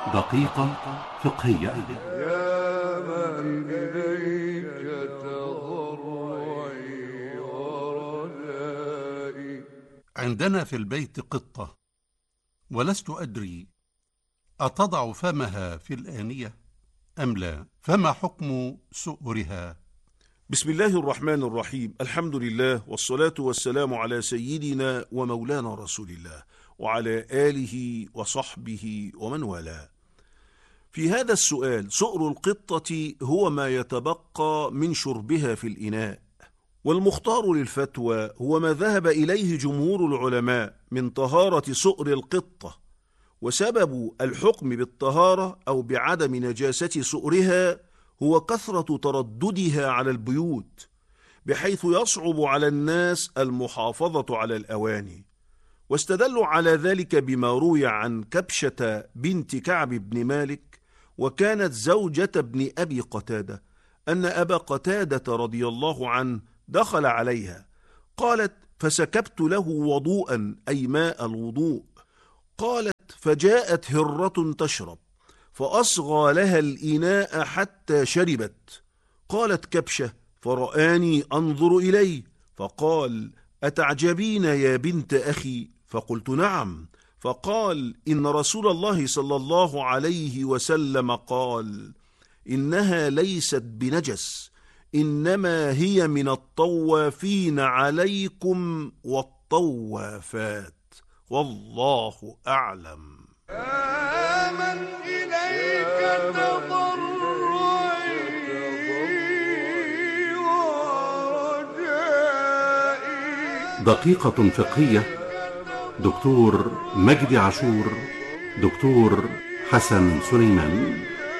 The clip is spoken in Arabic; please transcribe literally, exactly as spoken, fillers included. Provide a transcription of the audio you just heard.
دقيقة فقهية. يا من إليك تضرعي ورجائي. عندنا في البيت قطة، ولست أدري أتضع فمها في الآنية أم لا، فما حكم سؤرها؟ بسم الله الرحمن الرحيم. الحمد لله والصلاة والسلام على سيدنا ومولانا رسول الله وعلى آله وصحبه ومن والاه. في هذا السؤال، سؤر القطة هو ما يتبقى من شربها في الإناء، والمختار للفتوى هو ما ذهب إليه جمهور العلماء من طهارة سؤر القطة، وسبب الحكم بالطهارة أو بعدم نجاسة سؤرها هو كثرة ترددها على البيوت، بحيث يصعب على الناس المحافظة على الأواني. واستدلوا على ذلك بما روي عن كبشة بنت كعب بن مالك، وكانت زوجة ابن أبي قتادة، أن أبا قتادة رضي الله عنه دخل عليها، قالت: فسكبت له وضوءا، أي ماء الوضوء. قالت: فجاءت هرة تشرب، فأصغى لها الإناء حتى شربت. قالت كبشة: فرآني أنظر إليه، فقال: أتعجبين يا بنت أخي؟ فقلت: نعم. فقال: إن رسول الله صلى الله عليه وسلم قال: إنها ليست بنجس، إنما هي من الطوافين عليكم والطوافات، والله أعلم. يا من إليك تضرعي ورجائي. دقيقة فقهية. دكتور مجدي عاشور، دكتور حسن سليمان.